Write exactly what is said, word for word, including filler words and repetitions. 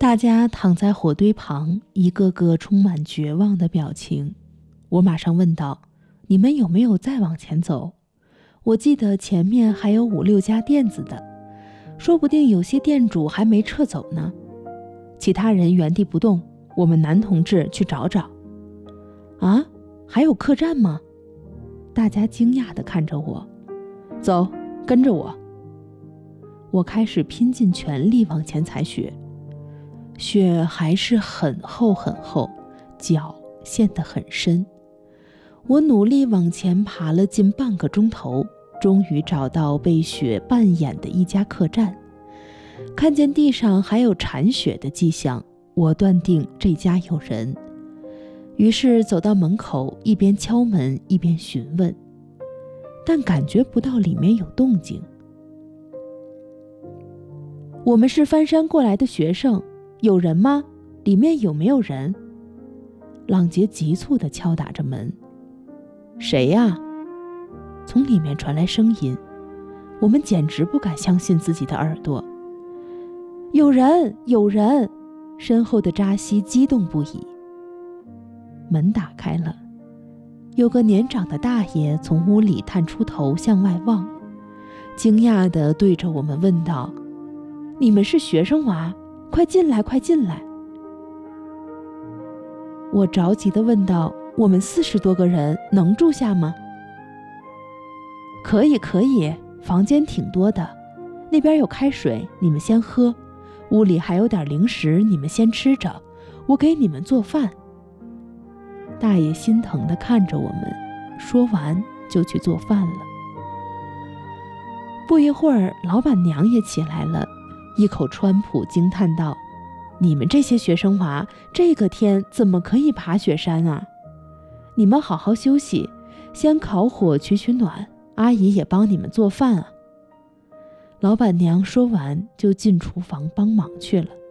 大家躺在火堆旁，一个个充满绝望的表情。我马上问道：你们有没有再往前走？我记得前面还有五六家店子的，说不定有些店主还没撤走呢。其他人原地不动，我们男同志去找找。啊，还有客栈吗？大家惊讶地看着我。走，跟着我。我开始拼尽全力往前踩雪，雪还是很厚很厚，脚陷得很深。我努力往前爬了近半个钟头，终于找到被雪半掩的一家客栈。看见地上还有铲雪的迹象，我断定这家有人，于是走到门口，一边敲门一边询问，但感觉不到里面有动静。我们是翻山过来的学生，有人吗？里面有没有人？朗杰急促地敲打着门。谁呀？从里面传来声音，我们简直不敢相信自己的耳朵。有人，有人！身后的扎西激动不已。门打开了，有个年长的大爷从屋里探出头向外望，惊讶地对着我们问道：你们是学生娃？快进来，快进来！我着急地问道：我们四十多个人能住下吗？可以可以，房间挺多的，那边有开水，你们先喝，屋里还有点零食，你们先吃着，我给你们做饭。大爷心疼地看着我们，说完就去做饭了。不一会儿，老板娘也起来了，一口川普，惊叹道：你们这些学生娃，这个天怎么可以爬雪山啊？你们好好休息，先烤火取取暖，阿姨也帮你们做饭啊。老板娘说完就进厨房帮忙去了。